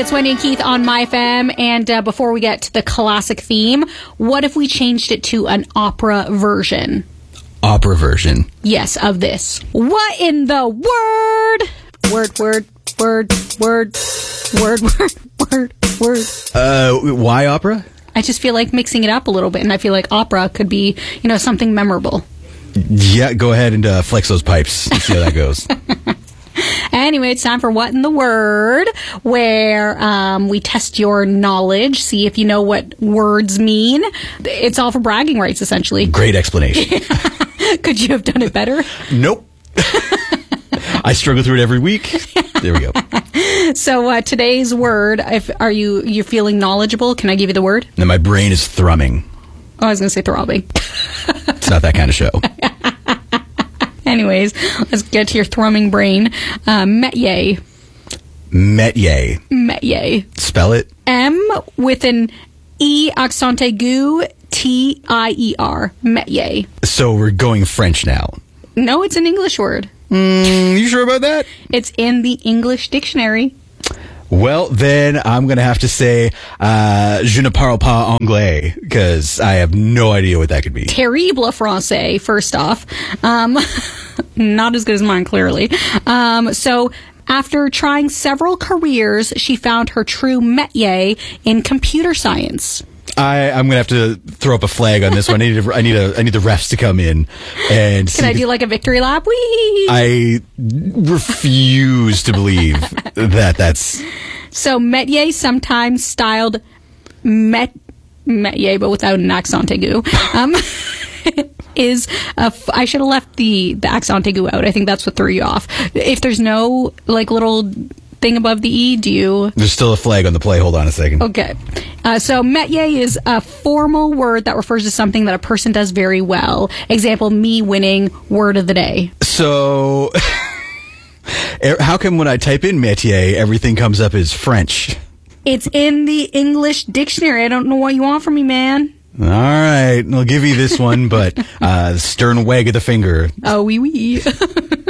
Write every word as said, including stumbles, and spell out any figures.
it's Wendy and Keith on My F M. And uh, before we get to the classic theme, what if we changed it to an opera version? Opera version. Yes, of this. What in the word? Word, word, word, word, word, word, word, word. Uh, why opera? I just feel like mixing it up a little bit, and I feel like opera could be, you know, something memorable. Yeah, go ahead and uh, flex those pipes and see how that goes. Anyway, it's time for What in the Word, where um, we test your knowledge, see if you know what words mean. It's all for bragging rights, essentially. Great explanation. Could you have done it better? Nope. I struggle through it every week. There we go. So uh, today's word, if are you you're feeling knowledgeable? Can I give you the word? And my brain is thrumming. Oh, I was going to say throbbing. It's not that kind of show. Anyways, let's get to your thrumming brain. Uh, métier. Métier. Métier. Spell it. M with an E accent aigu, T I E R. Métier. So we're going French now. No, it's an English word. Mm, you sure about that? It's in the English dictionary. Well, then I'm going to have to say uh, je ne parle pas anglais, because I have no idea what that could be. Terrible français, first off. Um, not as good as mine, clearly. Um, so after trying several careers, she found her true métier in computer science. I, I'm going to have to throw up a flag on this one. I need, a, I need a, I need the refs to come in and see. Can I do like a victory lap? Whee! I refuse to believe that that's... So métier, sometimes styled met, métier, but without an accent aigu, um, is a f- I should have left the, the accent aigu out. I think that's what threw you off. If there's no like little thing above the E, do you... There's still a flag on the play. Hold on a second. Okay. Uh, so métier is a formal word that refers to something that a person does very well. Example, me winning word of the day. So... How come when I type in métier, everything comes up as French? It's in the English dictionary. I don't know what you want from me, man. All right. I'll give you this one, but uh, stern wag of the finger. Oh, wee wee.